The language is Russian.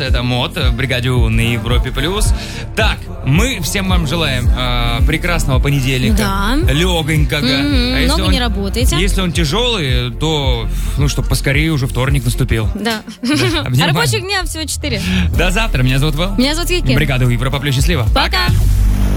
это МОД в бригаде У на Европе плюс. Так, мы всем вам желаем прекрасного понедельника. Да. Легонького. Много не работаете. Если он тяжелый, то, чтобы поскорее уже вторник наступил. Да. Обнимаем. А рабочих дня всего 4. До завтра. Меня зовут Вэл. Меня зовут Вики. Бригада У Европа плюс. Счастливо. Пока.